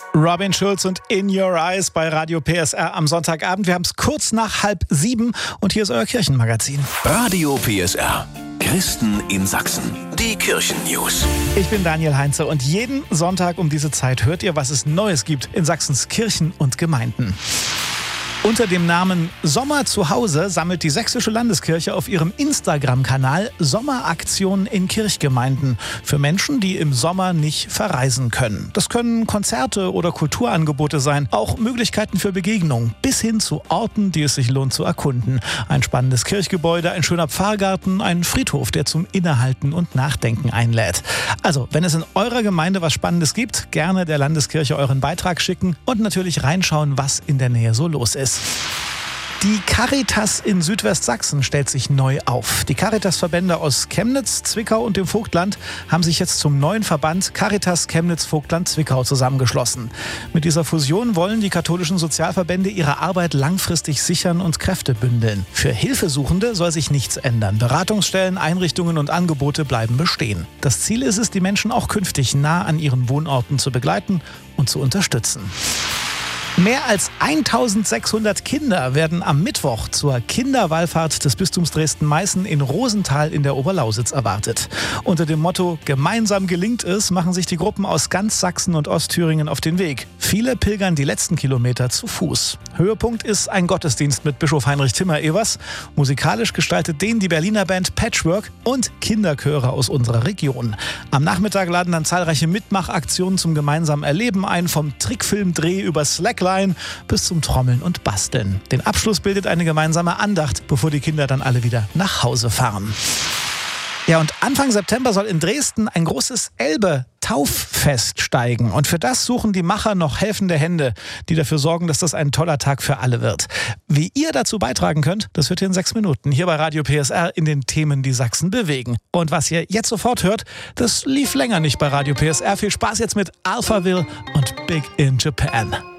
Robin Schulz und In Your Eyes bei Radio PSR am Sonntagabend. Wir haben es kurz nach 6:30 und hier ist euer Kirchenmagazin. Radio PSR. Christen in Sachsen. Die Kirchennews. Ich bin Daniel Heinze und jeden Sonntag um diese Zeit hört ihr, was es Neues gibt in Sachsens Kirchen und Gemeinden. Unter dem Namen Sommer zu Hause sammelt die Sächsische Landeskirche auf ihrem Instagram-Kanal Sommeraktionen in Kirchgemeinden für Menschen, die im Sommer nicht verreisen können. Das können Konzerte oder Kulturangebote sein, auch Möglichkeiten für Begegnungen, bis hin zu Orten, die es sich lohnt zu erkunden. Ein spannendes Kirchgebäude, ein schöner Pfarrgarten, ein Friedhof, der zum Innehalten und Nachdenken einlädt. Also, wenn es in eurer Gemeinde was Spannendes gibt, gerne der Landeskirche euren Beitrag schicken und natürlich reinschauen, was in der Nähe so los ist. Die Caritas in Südwestsachsen stellt sich neu auf. Die Caritas-Verbände aus Chemnitz, Zwickau und dem Vogtland haben sich jetzt zum neuen Verband Caritas Chemnitz-Vogtland-Zwickau zusammengeschlossen. Mit dieser Fusion wollen die katholischen Sozialverbände ihre Arbeit langfristig sichern und Kräfte bündeln. Für Hilfesuchende soll sich nichts ändern. Beratungsstellen, Einrichtungen und Angebote bleiben bestehen. Das Ziel ist es, die Menschen auch künftig nah an ihren Wohnorten zu begleiten und zu unterstützen. Mehr als 1600 Kinder werden am Mittwoch zur Kinderwallfahrt des Bistums Dresden-Meißen in Rosenthal in der Oberlausitz erwartet. Unter dem Motto "Gemeinsam gelingt es" machen sich die Gruppen aus ganz Sachsen und Ostthüringen auf den Weg. Viele pilgern die letzten Kilometer zu Fuß. Höhepunkt ist ein Gottesdienst mit Bischof Heinrich Timmer-Evers. Musikalisch gestaltet den die Berliner Band Patchwork und Kinderchöre aus unserer Region. Am Nachmittag laden dann zahlreiche Mitmachaktionen zum gemeinsamen Erleben ein, vom Trickfilmdreh über Slackline bis zum Trommeln und Basteln. Den Abschluss bildet eine gemeinsame Andacht, bevor die Kinder dann alle wieder nach Hause fahren. Ja, und Anfang September soll in Dresden ein großes Elbe-Tauffest steigen. Und für das suchen die Macher noch helfende Hände, die dafür sorgen, dass das ein toller Tag für alle wird. Wie ihr dazu beitragen könnt, das hört ihr in 6 Minuten hier bei Radio PSR in den Themen, die Sachsen bewegen. Und was ihr jetzt sofort hört, das lief länger nicht bei Radio PSR. Viel Spaß jetzt mit Alphaville und Big in Japan.